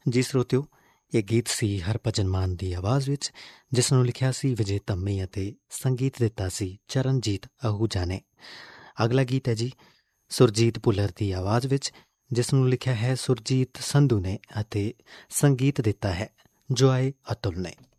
ਜੀ ਸਰੋਤਿਓ, ਇਹ ਗੀਤ ਸੀ ਹਰਭਜਨ ਮਾਨ ਦੀ ਆਵਾਜ਼ ਵਿੱਚ, ਜਿਸ ਨੂੰ ਲਿਖਿਆ ਸੀ ਵਿਜੇ ਧੰਮੀ ਅਤੇ ਸੰਗੀਤ ਦਿੱਤਾ ਸੀ ਚਰਨਜੀਤ ਅਹੂਜਾ ਨੇ। ਅਗਲਾ ਗੀਤ ਹੈ ਜੀ ਸੁਰਜੀਤ ਭੁੱਲਰ ਦੀ ਆਵਾਜ਼ ਵਿੱਚ, ਜਿਸ ਨੂੰ ਲਿਖਿਆ ਹੈ ਸੁਰਜੀਤ ਸੰਧੂ ਨੇ ਅਤੇ ਸੰਗੀਤ ਦਿੱਤਾ ਹੈ ਜੋਏ ਅਤੁਲ ਨੇ।